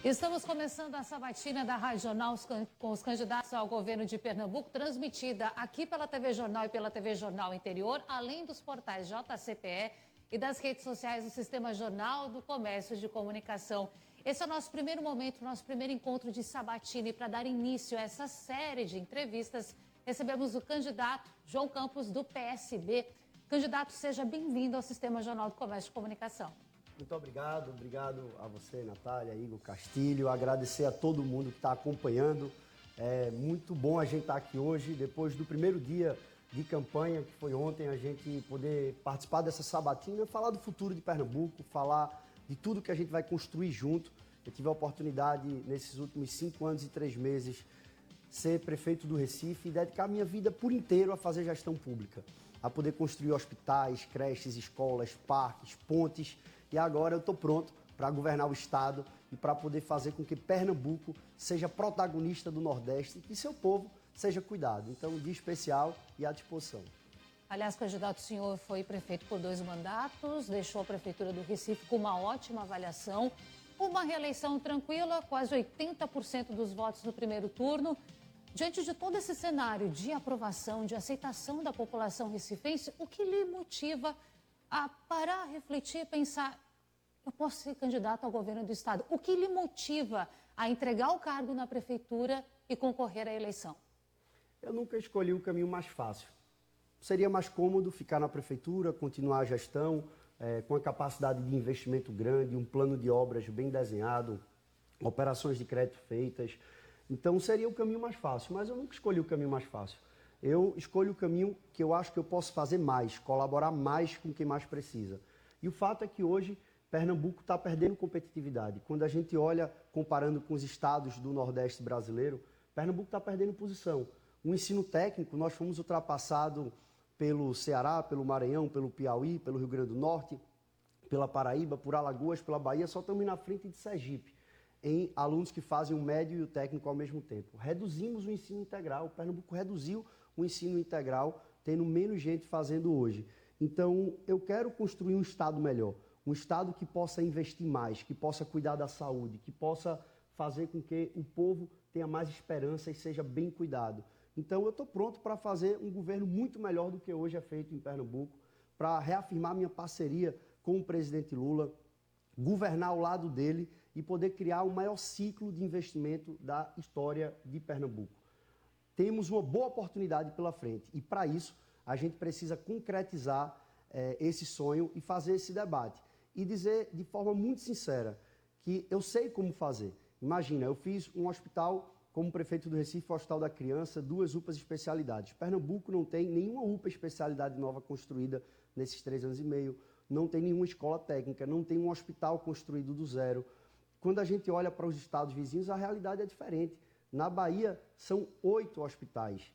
Estamos começando a sabatina da Rádio Jornal com os candidatos ao governo de Pernambuco, transmitida aqui pela TV Jornal e pela TV Jornal Interior, além dos portais JCPE e das redes sociais do Sistema Jornal do Comércio de Comunicação. Esse é o nosso primeiro momento, nosso primeiro encontro de sabatina, e para dar início a essa série de entrevistas, recebemos o candidato João Campos, do PSB. Candidato, seja bem-vindo ao Sistema Jornal do Comércio de Comunicação. Muito obrigado a você, Natália, Igor Castilho, agradecer a todo mundo que está acompanhando. É muito bom a gente estar aqui hoje, depois do primeiro dia de campanha, que foi ontem, a gente poder participar dessa sabatina, falar do futuro de Pernambuco, falar de tudo que a gente vai construir junto. Eu tive a oportunidade, nesses últimos 5 anos e 3 meses, ser prefeito do Recife e dedicar minha vida por inteiro a fazer gestão pública, a poder construir hospitais, creches, escolas, parques, pontes. E agora eu estou pronto para governar o estado e para poder fazer com que Pernambuco seja protagonista do Nordeste e que seu povo seja cuidado. Então, um dia especial e à disposição. Aliás, candidato, o senhor foi prefeito por 2 mandatos, deixou a Prefeitura do Recife com uma ótima avaliação, uma reeleição tranquila, quase 80% dos votos no primeiro turno. Diante de todo esse cenário de aprovação, de aceitação da população recifense, o que lhe motiva a parar, refletir e pensar: eu posso ser candidato ao governo do estado? O que lhe motiva a entregar o cargo na prefeitura e concorrer à eleição? Eu nunca escolhi o caminho mais fácil. Seria mais cômodo ficar na prefeitura, continuar a gestão, com a capacidade de investimento grande, um plano de obras bem desenhado, operações de crédito feitas. Então seria o caminho mais fácil, mas eu nunca escolhi o caminho mais fácil. Eu escolho o caminho que eu acho que eu posso fazer mais, colaborar mais com quem mais precisa. E o fato é que hoje Pernambuco está perdendo competitividade. Quando a gente olha, comparando com os estados do Nordeste brasileiro, Pernambuco está perdendo posição. O ensino técnico, nós fomos ultrapassados pelo Ceará, pelo Maranhão, pelo Piauí, pelo Rio Grande do Norte, pela Paraíba, por Alagoas, pela Bahia, só estamos na frente de Sergipe, em alunos que fazem o médio e o técnico ao mesmo tempo. Reduzimos o ensino integral, Pernambuco reduziu o ensino integral, tendo menos gente fazendo hoje. Então, eu quero construir um estado melhor, um estado que possa investir mais, que possa cuidar da saúde, que possa fazer com que o povo tenha mais esperança e seja bem cuidado. Então, eu estou pronto para fazer um governo muito melhor do que hoje é feito em Pernambuco, para reafirmar minha parceria com o presidente Lula, governar ao lado dele e poder criar o maior ciclo de investimento da história de Pernambuco. Temos uma boa oportunidade pela frente e, para isso, a gente precisa concretizar esse sonho e fazer esse debate. E dizer de forma muito sincera que eu sei como fazer. Imagina, eu fiz um hospital como prefeito do Recife, o Hospital da Criança, 2 UPAs especialidades. Pernambuco não tem nenhuma UPA especialidade nova construída nesses 3 anos e meio, não tem nenhuma escola técnica, não tem um hospital construído do zero. Quando a gente olha para os estados vizinhos, a realidade é diferente. Na Bahia, são 8 hospitais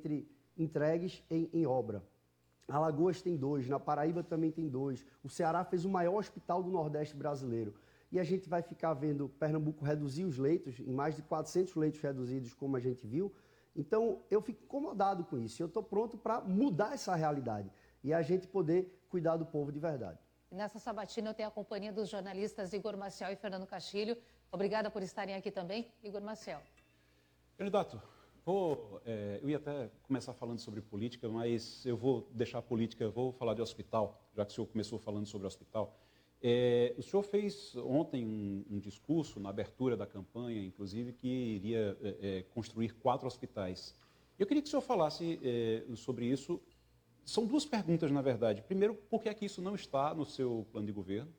entregues em obra. Alagoas tem 2, na Paraíba também tem 2. O Ceará fez o maior hospital do Nordeste brasileiro. E a gente vai ficar vendo Pernambuco reduzir os leitos, em mais de 400 leitos reduzidos, como a gente viu. Então, eu fico incomodado com isso. Eu estou pronto para mudar essa realidade e a gente poder cuidar do povo de verdade. Nessa sabatina eu tenho a companhia dos jornalistas Igor Maciel e Fernando Castilho. Obrigada por estarem aqui também. Igor Maciel. Candidato, eu ia até começar falando sobre política, mas eu vou deixar a política, eu vou falar de hospital, já que o senhor começou falando sobre hospital. O senhor fez ontem um discurso na abertura da campanha, inclusive, que iria construir 4 hospitais. Eu queria que o senhor falasse sobre isso. São 2 perguntas, na verdade. Primeiro, por que é que isso não está no seu plano de governo?